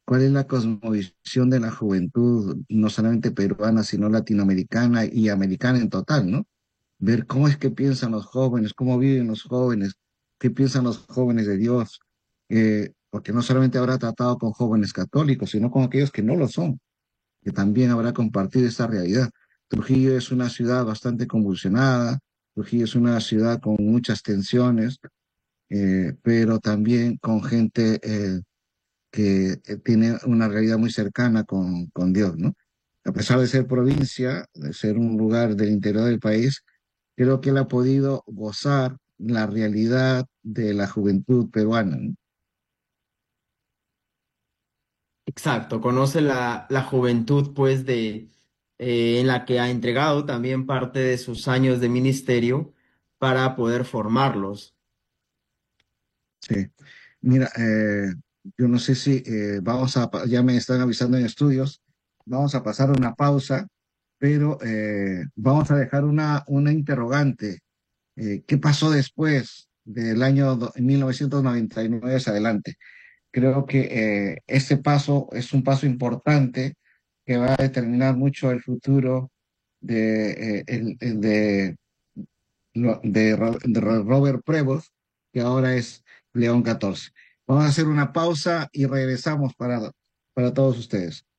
cuál es la cosmovisión de la juventud, no solamente peruana, sino latinoamericana y americana en total, ¿no? Ver cómo es que piensan los jóvenes, cómo viven los jóvenes, qué piensan los jóvenes de Dios, porque no solamente habrá tratado con jóvenes católicos, sino con aquellos que no lo son, que también habrá compartido esta realidad. Trujillo es una ciudad bastante convulsionada, Trujillo es una ciudad con muchas tensiones, pero también con gente que tiene una realidad muy cercana con Dios, ¿no? A pesar de ser provincia, de ser un lugar del interior del país, creo que él ha podido gozar la realidad de la juventud peruana, ¿no? Exacto, conoce la juventud, pues, en la que ha entregado también parte de sus años de ministerio para poder formarlos. Sí. Mira, yo no sé si ya me están avisando en estudios, vamos a pasar una pausa, pero vamos a dejar una interrogante. ¿Qué pasó después del año 1999 hacia adelante? Creo que este paso es un paso importante que va a determinar mucho el futuro de Robert Prevost, que ahora es León 14. Vamos a hacer una pausa y regresamos para todos ustedes.